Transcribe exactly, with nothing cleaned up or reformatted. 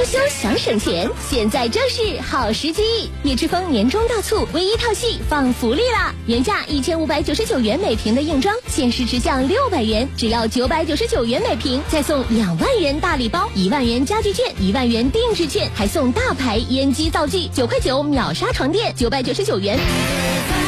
修想省钱，现在正是好时机！叶之峰年终大促，唯一套系放福利啦！原价一千五百九十九元每瓶的硬装，限时直降六百元，只要九百九十九元每瓶，再送两万元大礼包，一万元家具券，一万元定制券，还送大牌烟机皂剂，九块九秒杀床垫，九百九十九元。